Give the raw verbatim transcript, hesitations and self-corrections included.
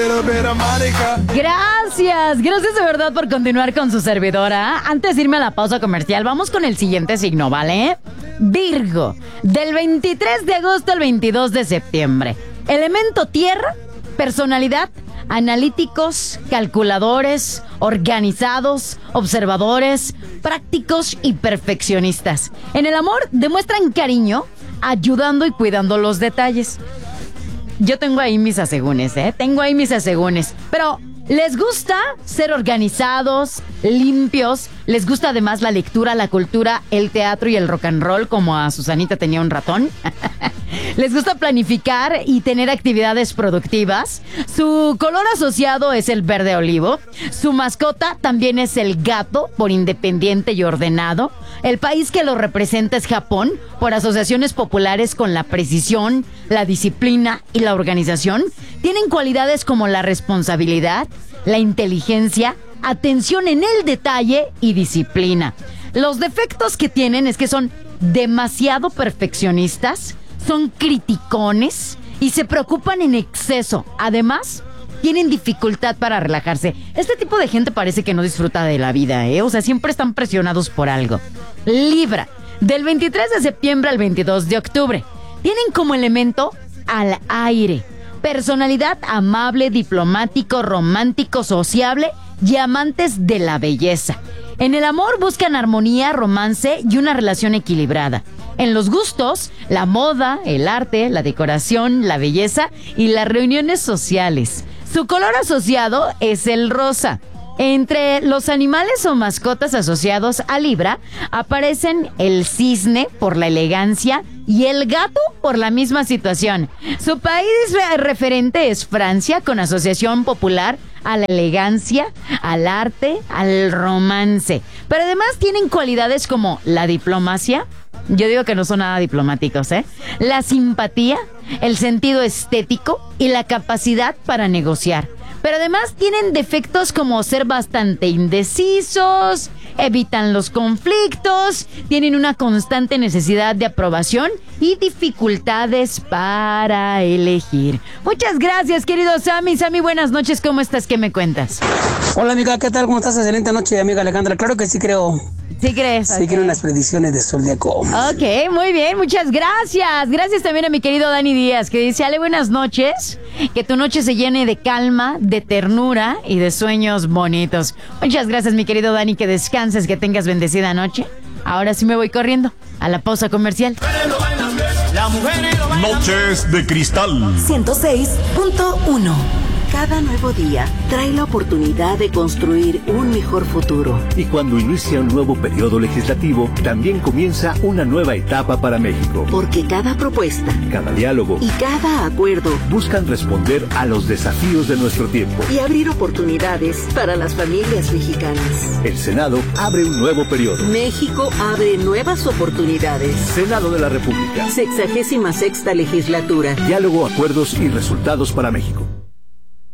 Gracias, gracias de verdad por continuar con su servidora. Antes de irme a la pausa comercial, vamos con el siguiente signo, ¿vale? Virgo, del veintitrés de agosto al veintidós de septiembre. Elemento tierra, personalidad, analíticos, calculadores, organizados, observadores, prácticos y perfeccionistas. En el amor demuestran cariño, ayudando y cuidando los detalles. Yo tengo ahí mis asegúnes, ¿eh? Tengo ahí mis asegúnes. Pero les gusta ser organizados, limpios. Les gusta además la lectura, la cultura, el teatro y el rock and roll, como a Susanita tenía un ratón. Les gusta planificar y tener actividades productivas. Su color asociado es el verde olivo. Su mascota también es el gato, por independiente y ordenado. El país que lo representa es Japón, por asociaciones populares con la precisión, la disciplina y la organización. Tienen cualidades como la responsabilidad, la inteligencia, atención en el detalle y disciplina. Los defectos que tienen es que son demasiado perfeccionistas, son criticones y se preocupan en exceso. Además, tienen dificultad para relajarse. Este tipo de gente parece que no disfruta de la vida, ¿eh? O sea, siempre están presionados por algo. Libra, del veintitrés de septiembre al veintidós de octubre. Tienen como elemento al aire. Personalidad amable, diplomático, romántico, sociable y amantes de la belleza. En el amor buscan armonía, romance y una relación equilibrada. En los gustos, la moda, el arte, la decoración, la belleza y las reuniones sociales. Su color asociado es el rosa. Entre los animales o mascotas asociados a Libra aparecen el cisne por la elegancia y el gato por la misma situación. Su país referente es Francia, con asociación popular a la elegancia, al arte, al romance. Pero además tienen cualidades como la diplomacia. Yo digo que no son nada diplomáticos, ¿eh? La simpatía, el sentido estético y la capacidad para negociar. Pero además tienen defectos como ser bastante indecisos, evitan los conflictos, tienen una constante necesidad de aprobación y dificultades para elegir. Muchas gracias, querido Sammy. Sammy, buenas noches, ¿cómo estás? ¿Qué me cuentas? Hola, amiga, ¿qué tal? ¿Cómo estás? Excelente noche, amiga Alejandra. Claro que sí creo. ¿Sí crees? Sí, okay. Quiero unas predicciones de Zodíaco. Ok, muy bien, muchas gracias. Gracias también a mi querido Dani Díaz, que dice: Ale, buenas noches. Que tu noche se llene de calma, de ternura y de sueños bonitos. Muchas gracias, mi querido Dani, que descanses, que tengas bendecida noche. Ahora sí me voy corriendo a la pausa comercial. Noches de Cristal ciento seis punto uno. Cada nuevo día trae la oportunidad de construir un mejor futuro. Y cuando inicia un nuevo periodo legislativo, también comienza una nueva etapa para México. Porque cada propuesta, cada diálogo y cada acuerdo buscan responder a los desafíos de nuestro tiempo y abrir oportunidades para las familias mexicanas. El Senado abre un nuevo periodo. México abre nuevas oportunidades. Senado de la República. Sexagésima sexta legislatura. Diálogo, acuerdos y resultados para México.